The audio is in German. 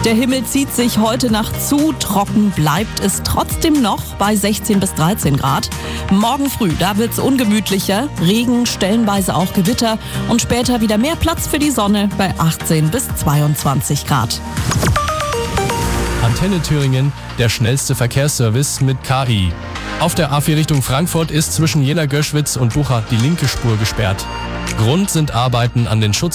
Der Himmel zieht sich heute Nacht zu, trocken bleibt es trotzdem noch bei 16 bis 13 Grad. Morgen früh, da wird's ungemütlicher, Regen, stellenweise auch Gewitter und später wieder mehr Platz für die Sonne bei 18 bis 22 Grad. Antenne Thüringen, der schnellste Verkehrsservice mit KI. Auf der A4 Richtung Frankfurt ist zwischen Jena-Göschwitz und Bucha die linke Spur gesperrt. Grund sind Arbeiten an den